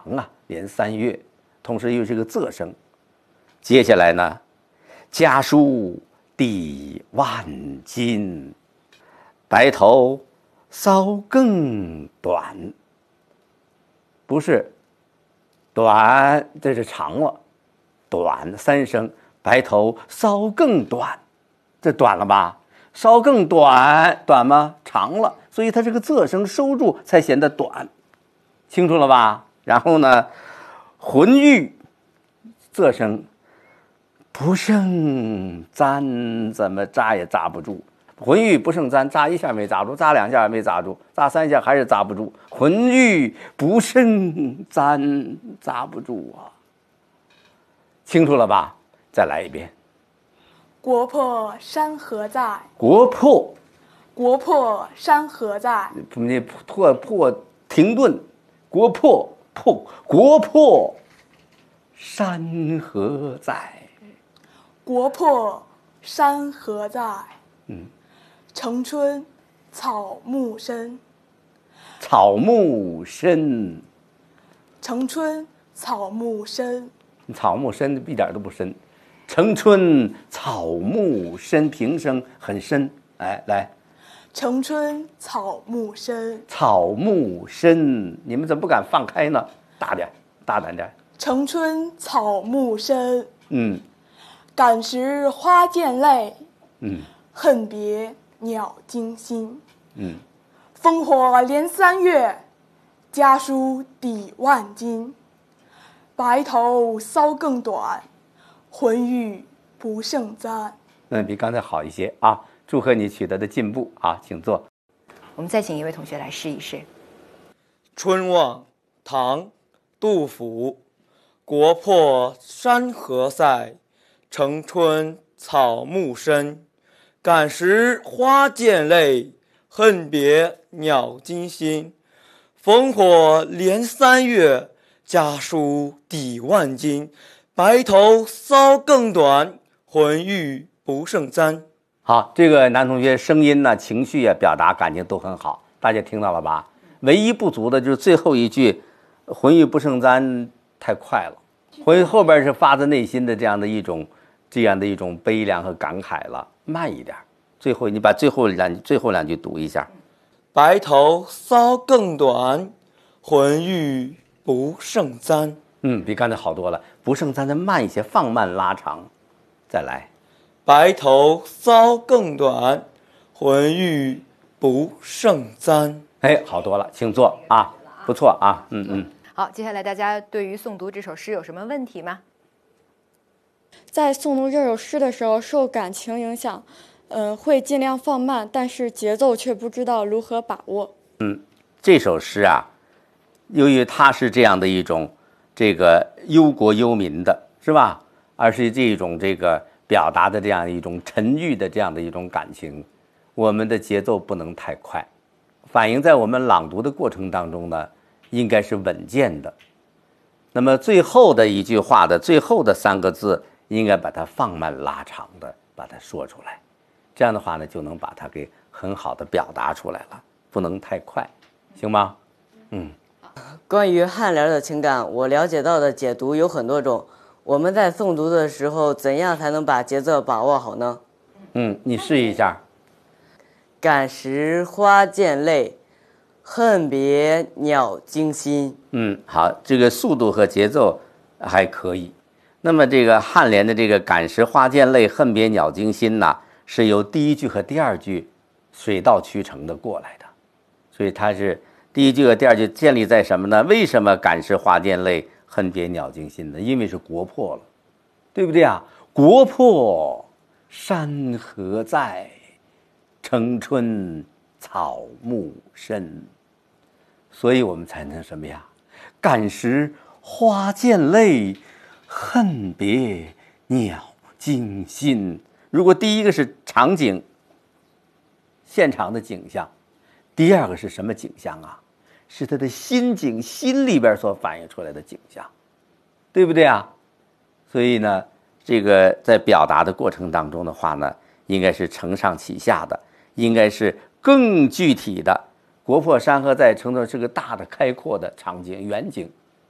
啊，连三月，同时又是个仄声。接下来呢，家书抵万金，白头搔更短。不是短，这是长了，短三声，白头搔更短，这短了吧？稍更短，短吗？长了，所以它这个仄声收住才显得短，清楚了吧？然后呢，浑欲仄声，不胜簪，怎么扎也扎不住。浑欲不胜簪，扎一下没扎住，扎两下也没扎住，扎三下还是扎不住。浑欲不胜簪，扎不住啊！清楚了吧？再来一遍。 国破山河在， 国破， 国破山河在， 你破停顿，国破国破山河在， 国破山河在。 嗯， 城春草木深， 草木深， 城春草木深， 草木深一点都不深。城春草木深，平声很深。哎，来， 城春草木深， 草木深，你们怎么不敢放开呢？大点，大胆点。 城春草木深， 嗯感时花溅泪， 嗯恨别鸟惊心。 嗯， 烽火连三月，家书抵万金。白头搔更短，浑欲不胜簪。 比刚才好一些啊！祝贺你取得的进步啊，请坐。 我们再请一位同学来试一试。 春望，唐，杜甫。国破山河在，城春草木深。感时花溅泪，恨别鸟惊心。烽火连三月，家书抵万金。白头搔更短，浑欲不胜簪。 好，这个男同学声音呢、情绪啊、表达感情都很好，大家听到了吧？唯一不足的就是最后一句“浑欲不胜簪”太快了，后边是发自内心的这样的一种悲凉和感慨了，慢一点。最后你把最后两句读一下。 白头搔更短，浑欲不胜簪。 比刚才好多了，不胜簪再慢一些，放慢拉长。再来， 白头搔更短，浑欲不胜簪。 哎，好多了，请坐啊，不错啊， 好，接下来大家对于诵读这首诗有什么问题吗？ 在诵读这首诗的时候，受感情影响，会尽量放慢，但是节奏却不知道如何把握。 这首诗啊，由于它是这样的一种这个忧国忧民的，是吧？而是这种这个表达的这样一种沉郁的这样的一种感情，我们的节奏不能太快，反映在我们朗读的过程当中呢，应该是稳健的。那么最后的一句话的最后的3个字，应该把它放慢拉长的把它说出来，这样的话呢，就能把它给很好的表达出来了，不能太快，行吗？ 关于颔联的情感，我了解到的解读有很多种。我们在诵读的时候，怎样才能把节奏把握好呢？ 你试一下。 感时花溅泪，恨别鸟惊心。 好，这个速度和节奏还可以。那么这个颔联的这个感时花溅泪，恨别鸟惊心呢，是由第一句和第二句水到渠成的过来的，所以它是第一句和第二句建立在什么呢？为什么感时花溅泪，恨别鸟惊心呢？因为是国破了，对不对啊？国破山河在，城春草木深，所以我们才能什么呀？感时花溅泪，恨别鸟惊心。如果第一个是场景，现场的景象，第二个是什么景象啊？是他的心境，心里边所反映出来的景象，对不对啊？所以呢，这个在表达的过程当中的话呢，应该是承上启下的，应该是更具体的。国破山河在，承诺是个大的开阔的场景远景，